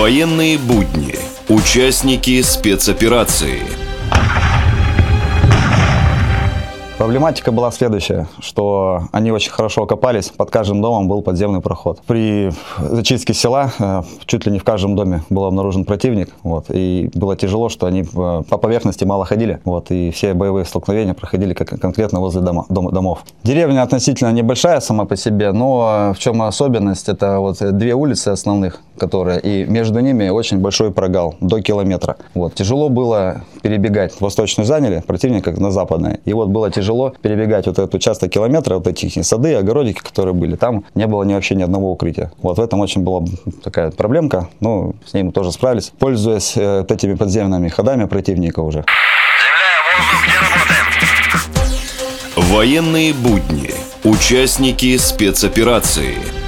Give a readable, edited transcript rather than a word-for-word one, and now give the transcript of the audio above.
Военные будни. Участники спецоперации. Проблематика была следующая, что они очень хорошо копались, под каждым домом был подземный проход. При зачистке села чуть ли не в каждом доме был обнаружен противник, и было тяжело, что они по поверхности мало ходили, и все боевые столкновения проходили конкретно возле домов. Деревня относительно небольшая сама по себе, но в чем особенность, это две улицы основных, и между ними очень большой прогал, до километра. Тяжело было перебегать, восточную заняли, противника на западное, и было тяжело перебегать этот участок километра, эти сады, огородики, которые были, там не было вообще ни одного укрытия. В этом очень была такая проблемка, но с ней мы тоже справились, пользуясь этими подземными ходами противника уже. Земля, воздух, где работаем? Военные будни. Участники спецоперации.